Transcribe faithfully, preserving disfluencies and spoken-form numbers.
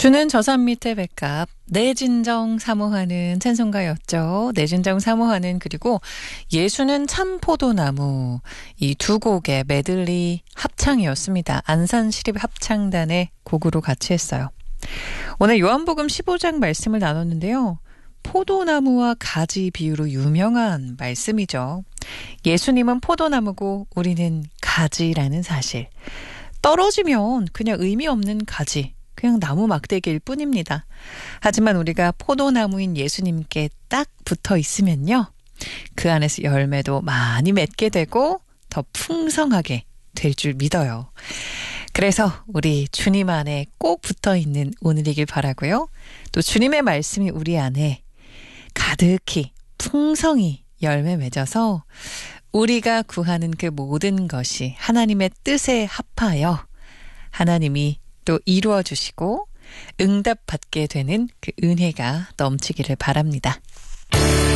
주는 저산 밑에 백합, 내 진정 사모하는 찬송가였죠. 내 진정 사모하는, 그리고 예수는 참 포도나무, 이 두 곡의 메들리 합창이었습니다. 안산시립합창단의 곡으로 같이 했어요. 오늘 요한복음 십오 장 말씀을 나눴는데요. 포도나무와 가지 비유로 유명한 말씀이죠. 예수님은 포도나무고 우리는 가지라는 사실. 떨어지면 그냥 의미 없는 가지, 그냥 나무 막대기일 뿐입니다. 하지만 우리가 포도나무인 예수님께 딱 붙어 있으면요, 그 안에서 열매도 많이 맺게 되고 더 풍성하게 될 줄 믿어요. 그래서 우리 주님 안에 꼭 붙어 있는 오늘이길 바라고요. 또 주님의 말씀이 우리 안에 가득히 풍성히 열매 맺어서 우리가 구하는 그 모든 것이 하나님의 뜻에 합하여 하나님이 또 이루어 주시고 응답받게 되는 그 은혜가 넘치기를 바랍니다.